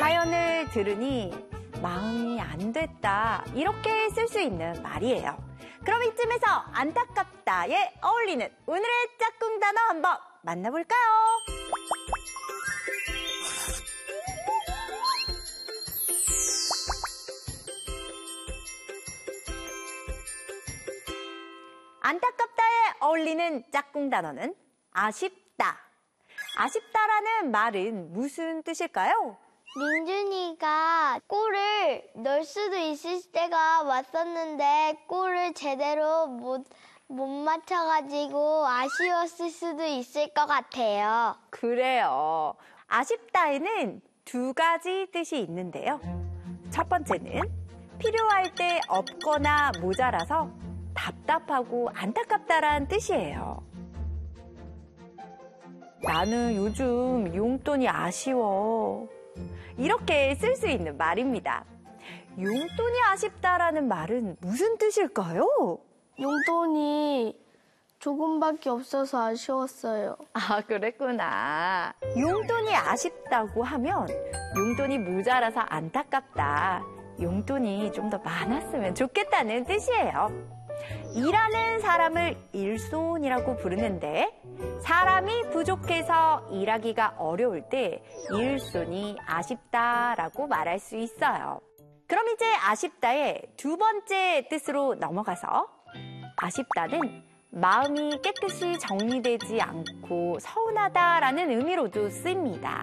사연을 들으니 마음이 안 됐다. 이렇게 쓸 수 있는 말이에요. 그럼 이쯤에서 안타깝다에 어울리는 오늘의 짝꿍 단어 한번 만나볼까요? 안타깝다에 어울리는 짝꿍 단어는 아쉽다. 아쉽다라는 말은 무슨 뜻일까요? 민준이가 골을 넣을 수도 있을 때가 왔었는데 골을 제대로 못 맞춰가지고 아쉬웠을 수도 있을 것 같아요. 그래요. 아쉽다에는 두 가지 뜻이 있는데요. 첫 번째는 필요할 때 없거나 모자라서 답답하고 안타깝다란 뜻이에요. 나는 요즘 용돈이 아쉬워. 이렇게 쓸 수 있는 말입니다. 용돈이 아쉽다라는 말은 무슨 뜻일까요? 용돈이 조금밖에 없어서 아쉬웠어요. 아, 그랬구나. 용돈이 아쉽다고 하면 용돈이 모자라서 안타깝다. 용돈이 좀 더 많았으면 좋겠다는 뜻이에요. 일하는 사람을 일손이라고 부르는데 사람이 부족해서 일하기가 어려울 때 일손이 아쉽다라고 말할 수 있어요. 그럼 이제 아쉽다의 두 번째 뜻으로 넘어가서 아쉽다는 마음이 깨끗이 정리되지 않고 서운하다라는 의미로도 쓰입니다.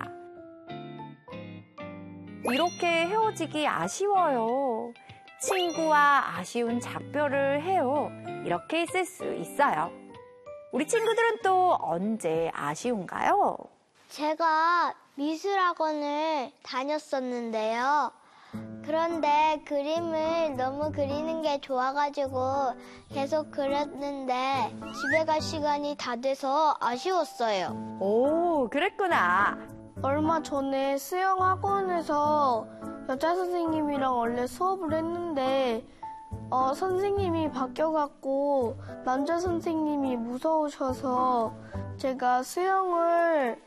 이렇게 헤어지기 아쉬워요. 친구와 아쉬운 작별을 해요. 이렇게 쓸 수 있어요. 우리 친구들은 또 언제 아쉬운가요? 제가 미술학원을 다녔었는데요. 그런데 그림을 너무 그리는 게 좋아가지고 계속 그렸는데 집에 갈 시간이 다 돼서 아쉬웠어요. 오, 그랬구나. 얼마 전에 수영학원에서 여자 선생님이랑 원래 수업을 했는데 선생님이 바뀌어갖고 남자 선생님이 무서우셔서 제가 수영을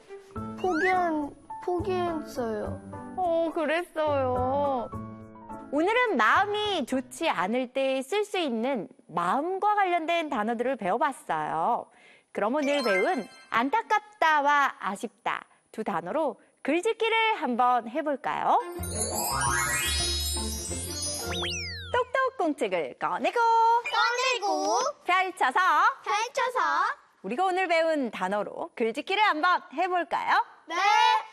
포기했어요. 그랬어요. 오늘은 마음이 좋지 않을 때 쓸 수 있는 마음과 관련된 단어들을 배워봤어요. 그럼 오늘 배운 안타깝다와 아쉽다 두 단어로 글짓기를 한번 해볼까요? 똑똑 공책을 꺼내고 펼쳐서 펼쳐서 우리가 오늘 배운 단어로 글짓기를 한번 해볼까요? 네!